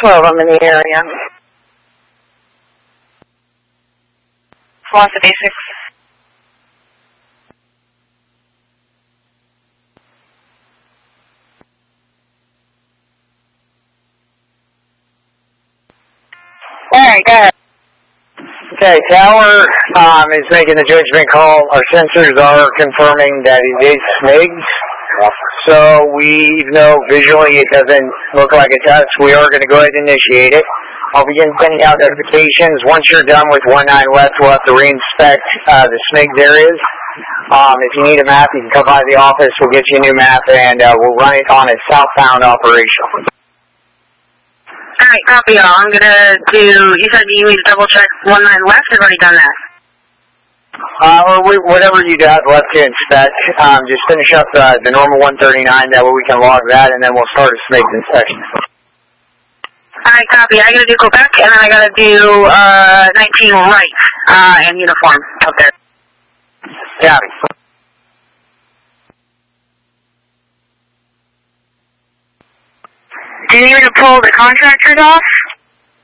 12 I'm in the area. Lots of basics. Alright, go ahead. Okay, tower is making the judgment call. Our sensors are confirming that it is SMIGs. So even though visually it doesn't look like a test, we are going to go ahead and initiate it. I'll begin sending out notifications. Once you're done with 19 West, we'll have to reinspect the SMIGs areas. If you need a map, you can come by the office. We'll get you a new map, and we'll run it on a southbound operation. Alright, copy all. I'm gonna do, you said you need to double check 19 West, I've already done that. Or whatever you got left to inspect, just finish up the normal 139, that way we can log that, and then we'll start a SMIGs inspection. Alright, copy. I gotta do Quebec, and then I gotta do 19 right, in uniform up there. Copy. Do you need me to pull the contractors off?